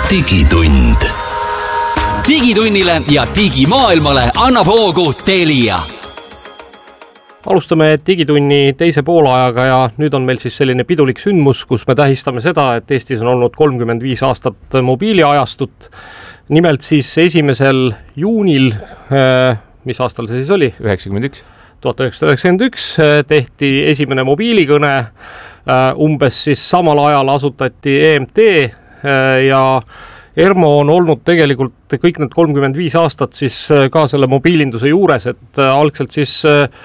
digitund. Digitunnile ja digimaailmale annab hoogu Telia. Alustame digitunni teise poolajaga ja nüüd on meil siis selline pidulik sündmus, kus me tähistame seda, et Eestis on olnud 35 aastat mobiiliajastut. Nimelt siis 1. juunil, mis aastal see siis oli? 1991 tehti esimene mobiilikõne. Umbes siis samal ajal asutati EMT ja Ermo on olnud tegelikult kõik need 35 aastat siis ka selle mobiilinduse juures, et algselt siis,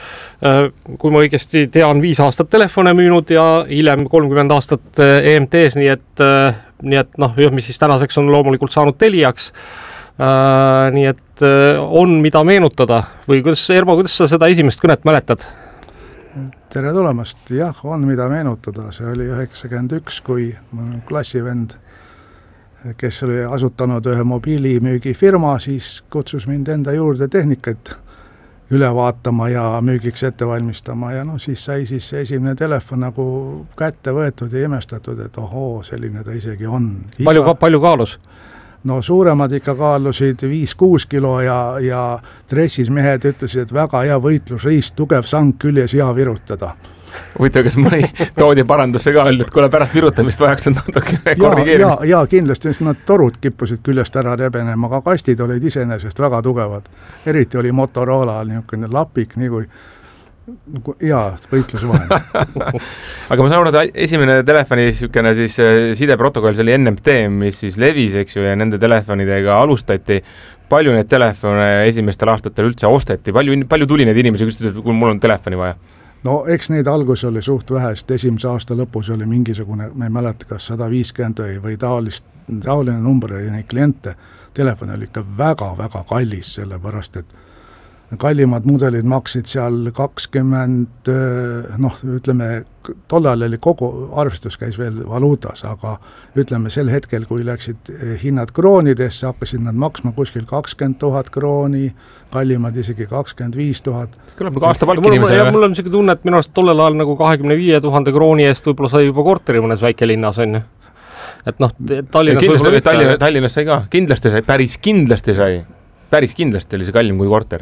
kui ma õigesti tean, 5 aastat telefone müünud ja hiljem 30 aastat EMT-s, nii et mis siis tänaseks on loomulikult saanud Teliaks. Nii et on mida meenutada või Ermo, kuidas sa seda esimest kõnet mäletad? Tere tulemast, jah, on mida meenutada, see oli 91, kui klassivend, kes oli asutanud ühe mobiilimüügifirma, siis kutsus mind enda juurde tehnikaid üle vaatama ja müügiks ette valmistama ja siis sai siis esimene telefon nagu kätte võetud ja imestatud, et ohoo, selline ta isegi on. Palju kaalus? No suuremad ikka kaalusid 5-6 kilo ja dressis mehed ütlesid, et väga hea võitlusriist, tugev sang küljes hea virutada. Huvitav, kas mõni toodi parandusse ka öeldi, et kuule pärast virutamist vajaks natuke korrigeerimist? Ja kindlasti nad torud kippusid küljest ära rebenema, aga kastid olid iseenesest väga tugevad. Eriti oli Motorola niisugune lapik, nii kui võitlusvahend. Aga ma saan aru, et esimene telefoni niisugune siis sideprotokoll, see oli NMT, mis siis levis, eks ju, ja nende telefonidega alustati. Palju neid telefone esimestel aastatel üldse osteti? Palju tuli neid inimesi, kui mul on telefoni vaja? No eks neid algus oli suht vähest, esimese aasta lõpus oli mingisugune, ma ei mäleta, kas 150 või taoline number oli neid kliente. Telefon oli ikka väga-väga kallis, sellepärast, et kallimad mudelid maksid seal 20, ütleme, tollal oli kogu arvestus käis veel valuutas, aga ütleme sel hetkel, kui läksid hinnad kroonidesse, hakkasid nad maksma kuskil 20 000 krooni, kallimad isegi 25 000. Kõlab nagu aastapalk inimese. Mul on selline tunne, et minu arust tollel ajal nagu 25 000 krooni eest võib-olla sai juba korteri mõnes väikelinnas, on ju. Et Tallinnas sai ka, kindlasti sai, päris kindlasti oli see kallim kui korter.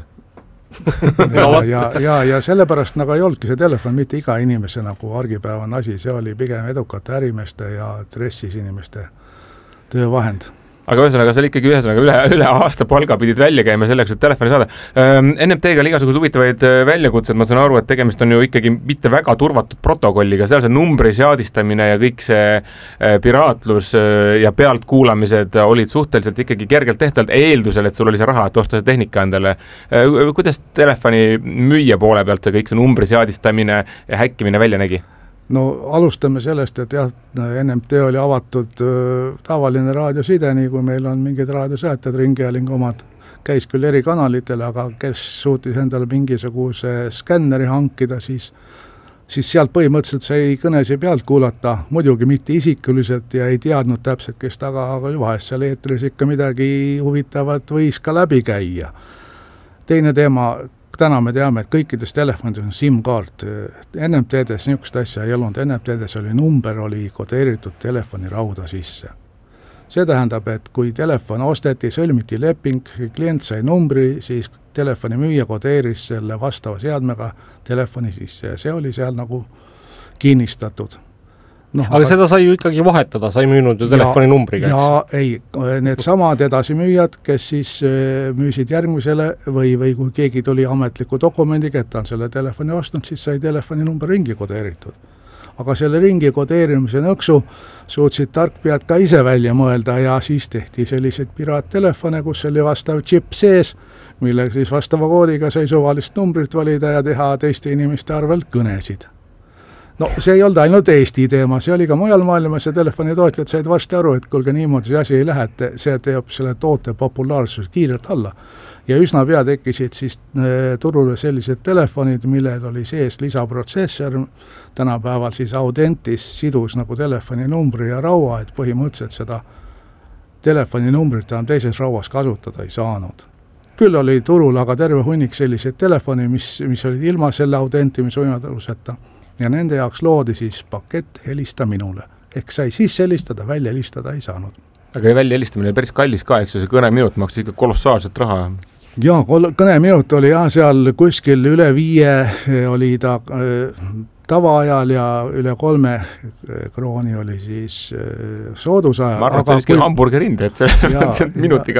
ja sellepärast nagu ei olnudki see telefon mitte iga inimese nagu argipäevan asi, see oli pigem edukate ärimeeste ja dressis inimeste töövahend. Aga ühesõnaga, see oli ikkagi üle aasta palga pidid välja käima selleks, et telefoni saada. NMT-ga oli igasugused huvitavaid väljakutsed, ma saan aru, et tegemist on ju ikkagi mitte väga turvatud protokolliga, seal see numbri seadistamine ja kõik see piraatlus ja pealtkuulamised olid suhteliselt ikkagi kergelt tehtavalt eeldusel, et sul oli see raha, et osta see tehnika endale. Kuidas telefoni müüja poole pealt see kõik see numbri seadistamine ja häkkimine välja nägi? No alustame sellest, et jah, NMT oli avatud tavaline raadioside, nii kui meil on mingid raadiosääted, ringhäälingu omad, käis küll eri kanalitele, aga kes suutis endale mingisuguse skänneri hankida, siis sealt põhimõtteliselt sai kõnesi pealt kuulata, muidugi mitte isikuliselt ja ei teadnud täpselt, kes taga, aga vahest seal eetris ikka midagi huvitavat võis ka läbi käia. Teine teema, täna me teame, et kõikides telefonides on SIM-kaart. NMT-des niisugust asja ei olnud. NMT-des oli number, oli kodeeritud telefoni rauda sisse. See tähendab, et kui telefon osteti, sõlmiti leping, klient sai numbri, siis telefoni müüja kodeeris selle vastava seadmega telefoni sisse ja see oli seal nagu kinnistatud. Aga seda sai ju ikkagi vahetada, sai müünud ju telefoni numbriga. Ja ei, need samad edasimüüjad, kes siis müüsid järgmisele või kui keegi tuli ametliku dokumendiga, et ta on selle telefoni ostnud, siis sai telefoni number ringi kodeeritud. Aga selle ringi kodeerimise nõksu suutsid tarkpead ka ise välja mõelda ja siis tehti selliseid piraattelefone, kus oli vastav chip sees, millega siis vastava koodiga sai suvalist numbrit valida ja teha teiste inimeste arvelt kõnesid. No see ei olnud ainult Eesti teema, see oli ka mujal maailmas ja telefonitootjad said varsti aru, et kuulge niimoodi see asi ei lähe, et see teeb selle toote populaarsus kiirelt alla. Ja üsna pea tekkisid siis turule sellised telefonid, millel oli sees lisaprotsessor, tänapäeval siis Audentis sidus nagu telefoni numbri ja raua, et põhimõtteliselt seda telefoni numbrit enam teises rauas kasutada ei saanud. Küll oli turul aga terve hunnik selliseid telefoni, mis olid ilma selle Audentimise võimaluseta. Ja nende jaoks loodi siis pakett helista minule. Ehk sai sisse helistada, välja helistada ei saanud. aga välja helistamine päris kallis ka, eks ju, see kõneminut maksis ikka kolossaalset raha. Jaa, kõneminut oli seal kuskil üle 5 oli ta tavaajal ja üle 3 krooni oli siis soodusajal. Ma arvan, et see oligi hamburgerind, et see minutiga.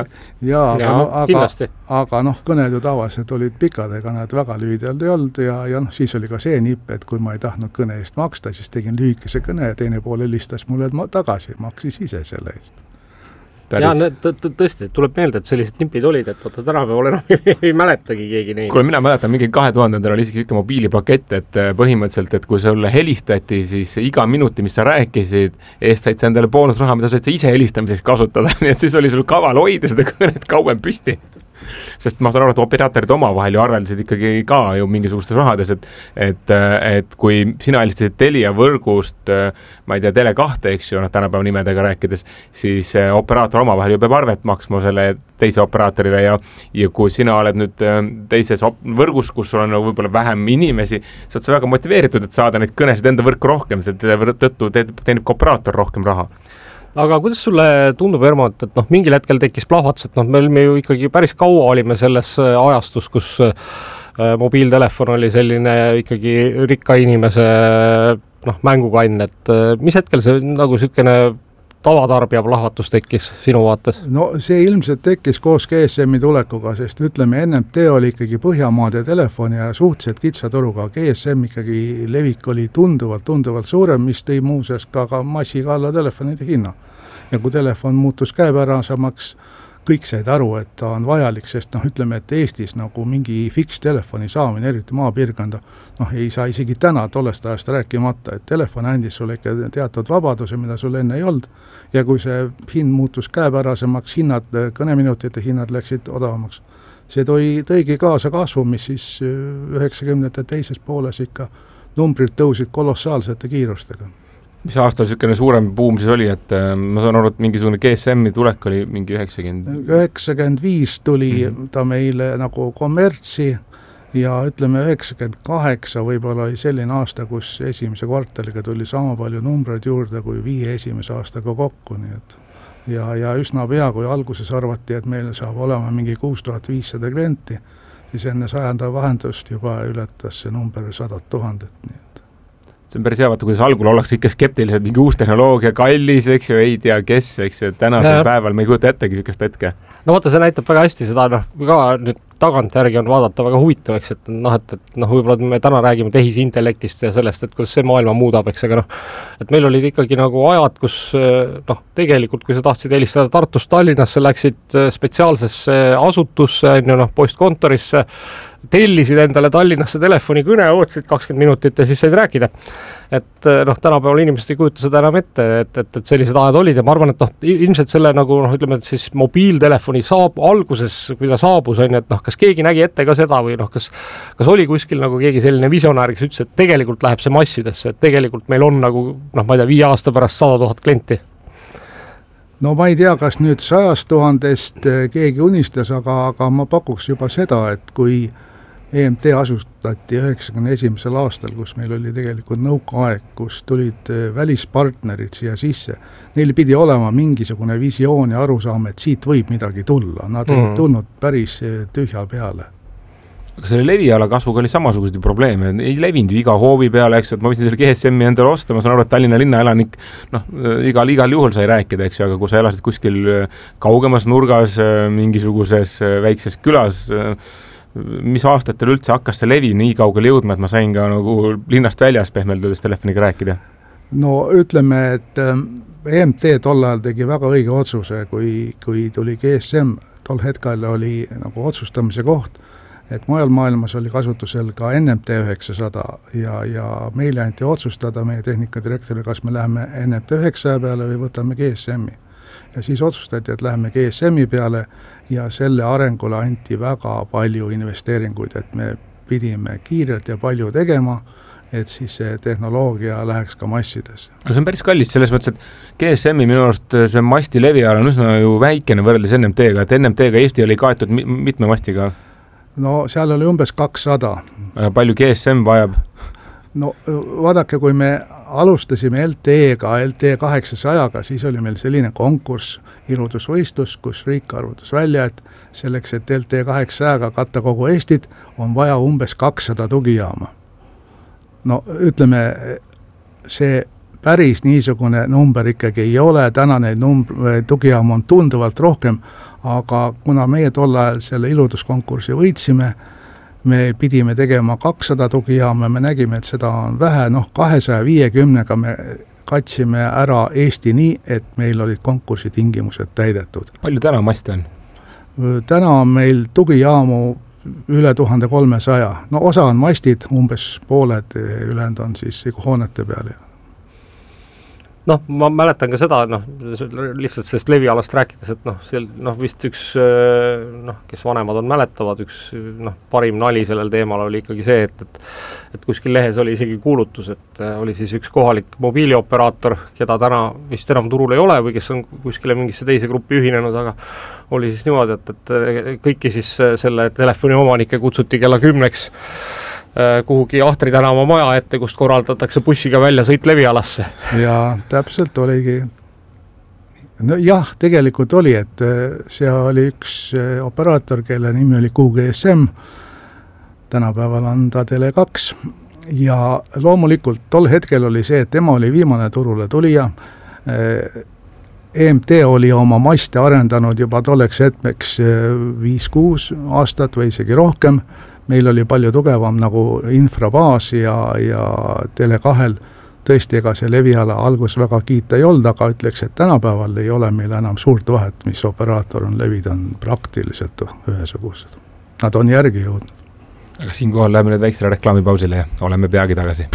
Aga kõned ju tavaliselt olid pikad, ega nad väga lühidalt ei olnud ja siis oli ka see nipp, et kui ma ei tahtnud kõne eest maksta, siis tegin lühikese kõne ja teine pool helistas mulle tagasi, maksis ise selle eest. Ja tõesti, tuleb meelde, et sellised nipid olid, et vaata tänapäeval enam ei mäletagi keegi neid. Kuule, mina mäletan, mingi 2000 oli isegi mobiilipakett, et põhimõtteliselt, et kui sulle helistati, siis iga minuti, mis sa rääkisid, eest said sa endale boonusraha, mida said sa ise helistamiseks kasutada, nii et siis oli sul kaval hoida seda kõnet kauem püsti. Sest ma saan aru, et operaatorid omavahel ju arveldasid ikkagi ka ju mingisugustes rahades, et kui sina helistasid Telia võrgust, ma ei tea, Tele2, eks ju, tänapäeva nimedega rääkides, siis operaator omavahel ju peab arvet maksma selle teise operaatorile ja kui sina oled nüüd teises võrgus, kus sul on võib-olla vähem inimesi, saad sa väga motiveeritud, et saada neid kõnesid enda võrku rohkem, selle tõttu teenib ka operaator rohkem raha. Aga kuidas sulle tundub, Ermo, et mingil hetkel tekkis plahvatus, et me ju ikkagi päris kaua olime selles ajastus, kus mobiiltelefon oli selline ikkagi rikka inimese mängukann, et mis hetkel see nagu sükene tavatarbija plahvatus tekkis sinu vaates? No see ilmselt tekkis koos GSM-i tulekuga, sest ütleme, NMT oli ikkagi Põhjamaade telefon ja suhteliselt kitsaturuga. GSM ikkagi levik oli tunduvalt suurem, mis tõi muuseas ka massiga alla telefonide hinna. Ja kui telefon muutus käepärasemaks, kõik said aru, et ta on vajalik, sest ütleme, et Eestis nagu mingi fiks-telefoni saamine, eriti maapiirkonda, ei saa isegi täna tollest ajast rääkimata, et telefon andis sulle ikka teatud vabaduse, mida sul enne ei olnud, ja kui see hind muutus käepärasemaks, kõneminutite hinnad läksid odavamaks. See tõigi kaasa kasvu, mis siis 90-ndate teises pooles ikka numbrid tõusid kolossaalsete kiirustega. Mis aastal sükene suurem buum siis oli, et ma saan aru, et mingisugune GSM-i tulek oli mingi 95 tuli ta meile nagu kommertsi ja ütleme 98 võib-olla oli selline aasta, kus esimese kvartaliga tuli sama palju numbreid juurde kui 5 esimese aastaga kokku, nii et ja üsna pea, kui alguses arvati, et meil saab olema mingi 6500 klienti, siis enne 100. vahendust juba ületas see number 100 000, nii et see on päris hea, vaata, kuidas algul ollakse ikka skeptiliselt, mingi uus tehnoloogia, kallis, eks ju, ei tea kes, eks ju, tänasel päeval me ei kujuta ettegi sükest hetke. No vaata, see näitab väga hästi seda, ka nüüd tagantjärgi on vaadata väga huvitavaks, et võib-olla me täna räägime tehisintellektist ja sellest, et kuidas see maailma muudab, eks, aga et meil olid ikkagi nagu ajad, kus tegelikult, kui sa tahtsid helistada Tartust Tallinnasse, läksid spetsiaalsesse asutusse, postkontorisse, tellisid endale Tallinnasse telefonikõne, ootasid 20 minutit ja siis said rääkida. Et tänapäeval inimesed ei kujuta seda enam ette, et sellised ajad olid ja ma arvan, et ilmselt selle nagu ütleme, et siis mobiiltelefoni alguses, kui ta saabus, on, et kas keegi nägi ette ka seda või kas oli kuskil nagu keegi selline visionäär, kes ütles, et tegelikult läheb see massidesse, et tegelikult meil on nagu, ma ei tea, 5 aasta pärast 100 000 klienti. No ma ei tea, kas nüüd 100 000 keegi unistas, aga ma pakuks juba seda, et kui EMT asustati 91. aastal, kus meil oli tegelikult nõukaaeg, kus tulid välispartnerid siia sisse. Neil pidi olema mingisugune visioon ja arusaam, et siit võib midagi tulla. Nad ei tulnud päris tühja peale. Aga selle leviala kasvuga oli samasugused probleeme, ei levinud iga hoovi peale, eks, et ma võisin selle GSM-i endale osta, ma saan aru, et Tallinna linnaelanik igal juhul sai rääkida, eks, aga kui sa elasid kuskil kaugemas nurgas mingisuguses väikses külas, mis aastatel üldse hakkas see levi nii kaugele jõudma, et ma sain ka nagu linnast väljas pehmeldades telefoniga rääkida? No ütleme, et EMT tol ajal tegi väga õige otsuse, kui tuli GSM, tol hetkel oli nagu otsustamise koht, et mujal maailmas oli kasutusel ka NMT 900 ja meile anti otsustada meie tehnikadirektori, kas me läheme NMT 900 peale või võtame GSM-i. Ja siis otsustati, et läheme GSM-i peale ja selle arengule anti väga palju investeeringuid, et me pidime kiirelt ja palju tegema, et siis see tehnoloogia läheks ka massides. Aga see on päris kallis selles mõttes, et GSM-i minu arust see masti leviala on üsna ju väikene võrreldes NMT-ga, et NMT-ga Eesti oli kaetud mitme mastiga? No seal oli umbes 200. Palju GSM vajab? No vaadake, kui me alustasime LTE-ga, LTE-800-ga, siis oli meil selline konkurss, iludusvõistlus, kus riik arvutas välja, et selleks, et LTE-800-ga katta kogu Eestit, on vaja umbes 200 tugijaama. No ütleme, see päris niisugune number ikkagi ei ole, täna neid tugijaama on tunduvalt rohkem, aga kuna meie tol ajal selle iluduskonkursi võitsime, me pidime tegema 200 tugijaama, me nägime, et seda on vähe, 250-ga me katsime ära Eesti nii, et meil olid konkursi tingimused täidetud. Palju täna maste on? Täna on meil tugijaamu üle 1300, osa on mastid, umbes pooled, ülejäänud on siis hoonete peal. Ma mäletan ka seda, lihtsalt sellest levialast rääkides, et vist üks, kes vanemad on mäletavad, üks parim nali sellel teemal oli ikkagi see, et kuskil lehes oli isegi kuulutus, et oli siis üks kohalik mobiilioperaator, keda täna vist enam turul ei ole või kes on kuskile mingisse teise gruppi ühinenud, aga oli siis niimoodi, et kõiki siis selle telefoni omanikke kutsuti kella 10-ks kuhugi Ahtri tänava maja ette, kust korraldatakse bussiga välja sõit levialasse. Ja täpselt oligi. Jah, tegelikult oli, et see oli üks operaator, kelle nimi oli QGSM, tänapäeval on ta Tele2 ja loomulikult tol hetkel oli see, et tema oli viimane turule tulija. EMT oli oma maste arendanud juba tolleks hetkeks 5-6 aastat või isegi rohkem. Meil oli palju tugevam nagu infrabaas ja Tele2-l tõesti ega see leviala algus väga kiita ei olnud, aga ütleks, et tänapäeval ei ole meil enam suurt vahet, mis operaator on, levid on praktiliselt ühesugused. Nad on järgi jõudnud. Aga siinkohal läheme nüüd väiksele reklaamipausile ja oleme peagi tagasi.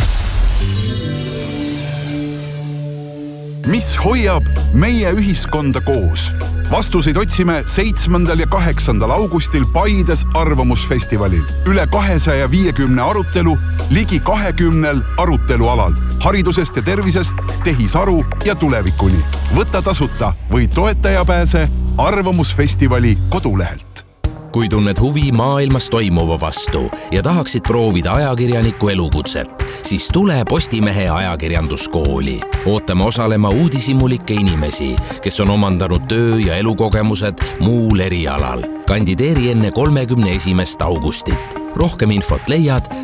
Mis hoiab meie ühiskonda koos? Vastuseid otsime 7. ja 8. augustil Paides arvamusfestivalil. Üle 250 arutelu, ligi 20 arutelualal. Haridusest ja tervisest, tehisaru ja tulevikuni. Võta tasuta või toetaja pääse arvamusfestivali kodulehelt. Kui tunned huvi maailmas toimuva vastu ja tahaksid proovida ajakirjaniku elukutset, siis tule Postimehe ajakirjanduskooli. Ootame osalema uudishimulikke inimesi, kes on omandanud töö- ja elukogemused muul erialal. Kandideeri enne 31. augustit. Rohkem infot leiad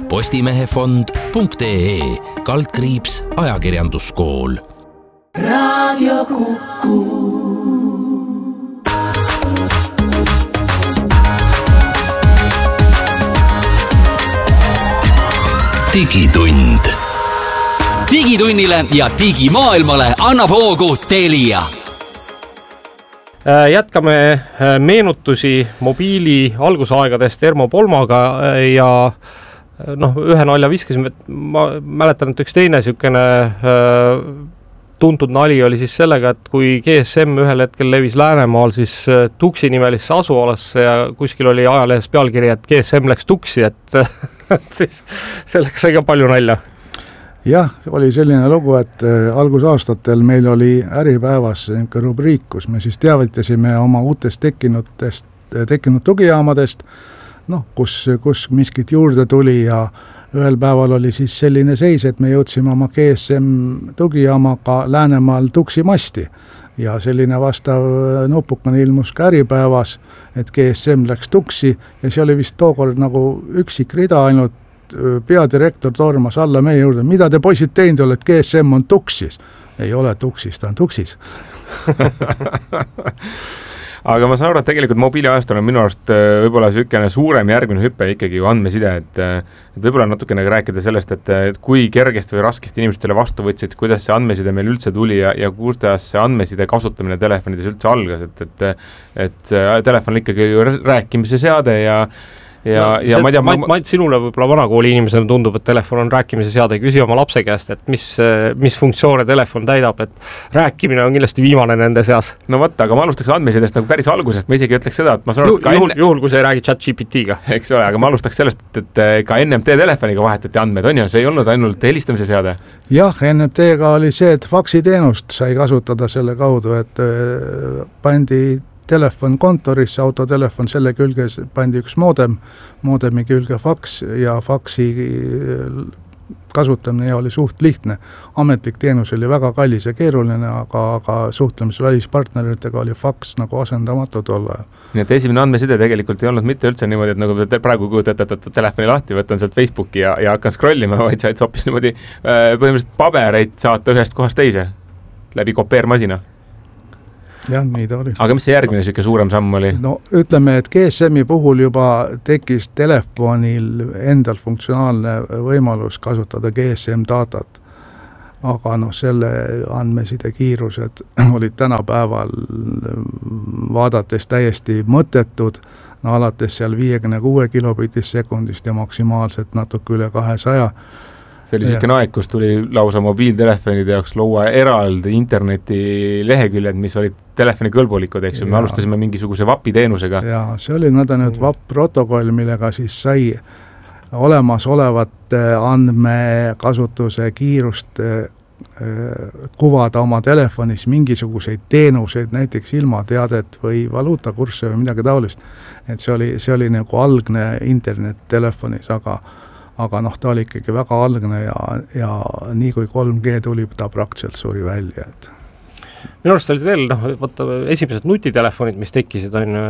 postimehefond.ee/ajakirjanduskool. Radio Kuku. Digitund. Digitunnile ja digimaailmale annab hoogu Telia. Jätkame meenutusi mobiili algusaegadest Ermo Polmaga ja ühe nalja viskasime, et ma mäletan, et üks teine sükene tuntud nali oli siis sellega, et kui GSM ühel hetkel levis Läänemaal, siis Tuksi nimelisse asualasse ja kuskil oli ajalehes pealkiri, et GSM läks Tuksi, et siis selleks sai ka palju nalja. Jah, oli selline lugu, et algusaastatel meil oli Äripäevas rubriik, kus me siis teavitasime oma uutest tekkinud tugijaamadest, kus miskit juurde tuli ja ühel päeval oli siis selline seis, et me jõudsime oma GSM tugijaamaga Läänemaal Tuksi masti ja selline vastav nupukene ilmus ka Äripäevas, et GSM läks Tuksi ja see oli vist tookord nagu üksik rida ainult peadirektor tormas alla meie juurde, mida te poisid teinud oled, GSM on Tuksis. Ei ole Tuksis, ta on Tuksis. Aga ma saan aru, et tegelikult mobiiliajastul on minu arust võib-olla sükene suurem järgmine hüppe ikkagi ju andmeside, et võib-olla natukene rääkida sellest, et kui kergest või raskest inimestele vastu võtsid, kuidas see andmeside meil üldse tuli ja kuidas see andmeside kasutamine telefonides üldse algas, et telefon ikkagi ju rääkimise seade ja ma ei tea... Mait, sinule võib-olla vanakooli inimesena tundub, et telefon on rääkimise seade, küsi oma lapse käest, et mis funktsioone telefon täidab, et rääkimine on kindlasti viimane nende seas. No võtta, aga ma alustaks andmesidest nagu päris algusest, ma isegi ütleks seda, et ma saan aru, juhul kui sa ei räägi ChatGPT-ga. Eks ole, aga ma alustaks sellest, et ka NMT telefoniga vahetati andmed, on ju, see ei olnud ainult helistamise seade? Jah, NMT-ga oli see, et faksiteenust sai kasutada selle kaudu, et pandi telefon kontorisse, autotelefon, selle külge pandi üks moodemi külge faks ja faksi kasutamine oli suht lihtne. Ametlik teenus oli väga kallis ja keeruline, aga suhtlemis välispartneritega oli faks nagu asendamatu tol ajal. Nii et esimene andmeside tegelikult ei olnud mitte üldse niimoodi, et nagu praegu kujutate telefoni lahti, võtan sealt Facebooki ja hakkan scrollima, vaid said hoopis niimoodi põhimõtteliselt pabereid saata ühest kohast teise läbi kopeermasina. Jah, nii ta oli. Aga mis see järgmine siuke suurem samm oli? No ütleme, et GSM-i puhul juba tekkis telefonil endal funktsionaalne võimalus kasutada GSM datat. Aga selle andmeside kiirused olid tänapäeval vaadates täiesti mõttetud, alates seal 56 kilobitist sekundist ja maksimaalselt natuke üle 200. See oli siukene aeg, kus tuli lausa mobiiltelefonide jaoks luua eraldi interneti leheküljed, mis olid telefoni kõlbulikud, eks ju, me alustasime mingisuguse VAP-i teenusega. Ja see oli nõndanõud VAP-protokoll, millega siis sai olemasolevate andmekasutuse kiirust kuvada oma telefonis mingisuguseid teenuseid, näiteks ilmateadet või valuutakursse või midagi taolist. Et see oli nagu algne internet telefonis, aga ta oli ikkagi väga algne ja nii kui 3G tuli, ta praktiliselt suri välja. Minu arust olid veel, esimesed nutitelefonid, mis tekkisid, on,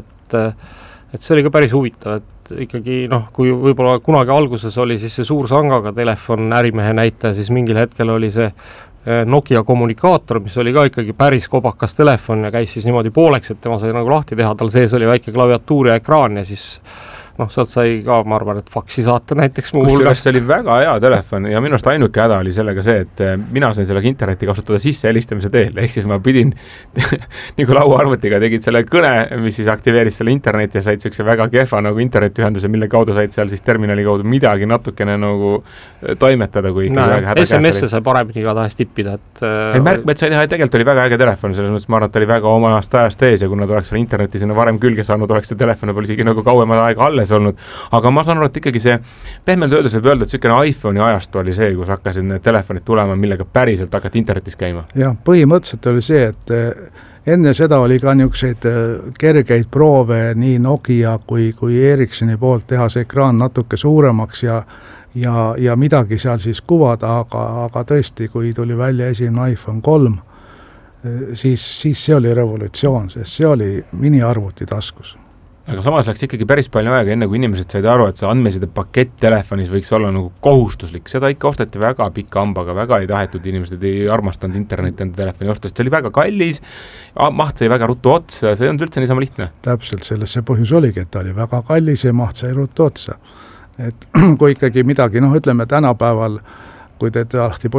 et see oli ka päris huvitav, et ikkagi, kui võib-olla kunagi alguses oli siis see suur sangaga telefon, ärimehe näitaja, siis mingil hetkel oli see Nokia kommunikaator, mis oli ka ikkagi päris kobakas telefon ja käis siis niimoodi pooleks, et tema sai nagu lahti teha, tal sees oli väike klaviatuur ja ekraan ja siis sealt sai ka, ma arvan, et faksi saata näiteks muu hulgas. See oli väga hea telefon ja minu arust ainuke häda oli sellega see, et mina sain sellega internetti kasutada sisse helistamise teel, ehk siis ma pidin nagu lauaarvutiga tegid selle kõne, mis siis aktiveeris selle internetti ja said siukse väga kehva nagu internetiühenduse, mille kaudu said seal siis terminali kaudu midagi natukene nagu toimetada, kui ikka väga häda käes oli. SMS-e sai paremini ka tahest tippida, märkmed sai teha, tegelikult oli väga äge telefon, selles mõttes ma arvan, et oli väga oma ajast ees ja kui nad oleks selle interneti sinna varem külge saanud, oleks see telefon võib-olla isegi nagu kauemad aega alles olnud, aga ma saan aru, et ikkagi see pehmelt öeldes võib öelda, et selline iPhone'i ajastu oli see, kus hakkasid need telefonid tulema, millega päriselt hakati internetis käima. Jah, põhimõtteliselt oli see, et enne seda oli ka niisuguseid kergeid proove nii Nokia kui Ericssoni poolt teha see ekraan natuke suuremaks ja midagi seal siis kuvada, aga tõesti, kui tuli välja esimene iPhone 3, siis see oli revolutsioon, sest see oli miniarvuti taskus. Aga samas läks ikkagi päris palju aega, enne kui inimesed said aru, et see andmeside pakett telefonis võiks olla nagu kohustuslik. Seda ikka osteti väga pika hambaga, väga ei tahetud, inimesed ei armastanud internetti enda telefoni ostast. See oli väga kallis, maht sai väga ruttu otsa, see on üldse niisama lihtne. Täpselt, selles see põhjus oligi, et ta oli väga kallis ja maht sai ruttu otsa. Et kui ikkagi midagi, ütleme tänapäeval, kui teete lahti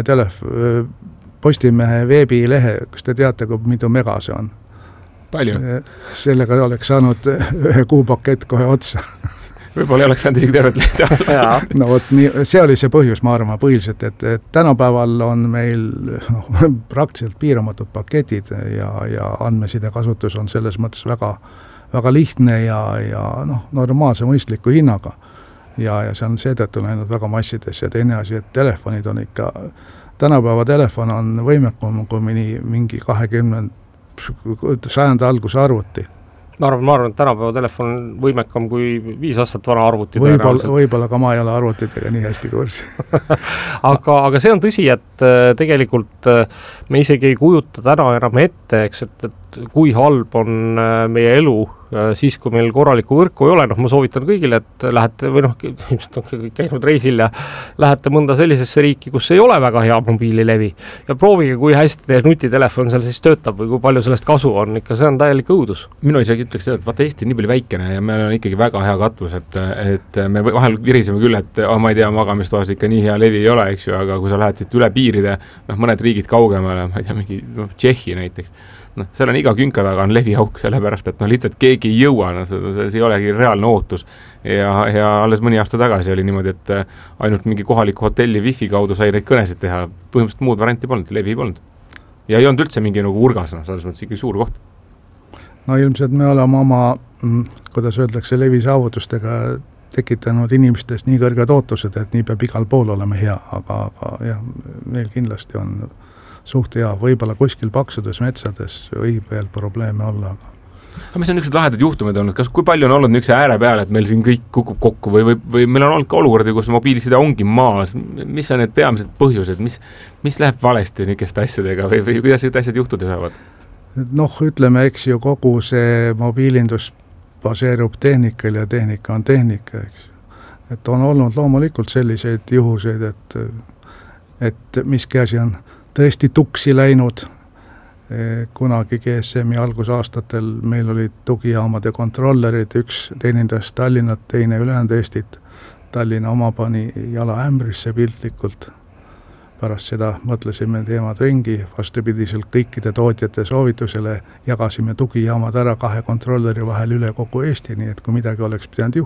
Postimehe veebilehe, kas te teate, kui mitu mega see on? Palju? Sellega oleks saanud ühe kuupakett kohe otsa. Võib-olla ei oleks saanud isegi tervet leida. See oli see põhjus, ma arvan, põhiliselt, et tänapäeval on meil praktiliselt piiramatud paketid ja andmeside kasutus on selles mõttes väga, väga lihtne ja normaalse mõistliku hinnaga. Ja see on seetõttu läinud väga massides ja teine asi, et telefonid on ikka, tänapäeva telefon on võimekum kui mingi 20 sajandi alguse arvuti. Ma arvan, et tänapäeva telefon on võimekam kui 5 aastat vana arvuti. Võib-olla ka ma ei ole arvutitega nii hästi kursi. aga see on tõsi, et tegelikult me isegi ei kujuta täna enam ette, eks, et kui halb on meie elu siis, kui meil korralikku võrku ei ole. Ma soovitan kõigile, et lähete, või ilmselt on käinud reisil ja lähete mõnda sellisesse riiki, kus ei ole väga hea mobiililevi ja proovige, kui hästi teie nutitelefon seal siis töötab või kui palju sellest kasu on, ikka see on täielik õudus. Minu isegi ütleks seda, et vaata Eesti on nii palju väikene ja meil on ikkagi väga hea katvus, et me vahel viriseme küll, et ma ei tea, magamistoas ikka nii hea levi ei ole, eks ju, aga kui sa lähed siit üle piiride, mõned riigid kaugemale, ma ei tea, mingi Tšehhi näiteks, seal on iga künka taga on leviauk, sellepärast, et lihtsalt keegi ei jõua, see ei olegi reaalne ootus. Ja alles mõni aasta tagasi oli niimoodi, et ainult mingi kohaliku hotelli wifi kaudu sai neid kõnesid teha, põhimõtteliselt muud varianti polnud, levi polnud. Ja ei olnud üldse mingi nagu urgas, selles mõttes ikka suur koht. Ilmselt me oleme oma, kuidas öeldakse, levi saavutustega tekitanud inimestest nii kõrged ootused, et nii peab igal pool olema hea, aga jah, meil kindlasti on suht hea, võib-olla kuskil paksudes metsades võib veel probleeme olla. Mis on niisugused lahedad juhtumid olnud, kui palju on olnud niisuguse ääre peal, et meil siin kõik kukub kokku või meil on olnud ka olukordi, kus mobiiliside ongi maas, mis on need peamised põhjused, mis läheb valesti niisuguste asjadega või kuidas need asjad juhtuda saavad? Ütleme, eks ju, kogu see mobiilindus baseerub tehnikal ja tehnika on tehnika, eks ju. Et on olnud loomulikult selliseid juhuseid, et miski asi on tõesti tuksi läinud. Kunagi GSM-i algusaastatel meil olid tugijaamade kontrollerid, üks teenindas Tallinnat, teine ülejäänud Eestit. Tallinna oma pani jala ämbrisse piltlikult. Pärast seda mõtlesime teemad ringi, vastupidiselt kõikide tootjate soovitusele jagasime tugijaamad ära 2 kontrolleri vahel üle kogu Eesti, nii et kui midagi oleks pidanud